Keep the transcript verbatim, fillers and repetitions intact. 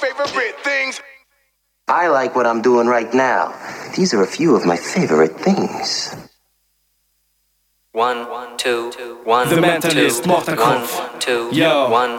favorite things. I like what I'm doing right now. These are a few of my favorite things. One, two, one, The Mentalist, two, Mortakov. one, two, Yo. one.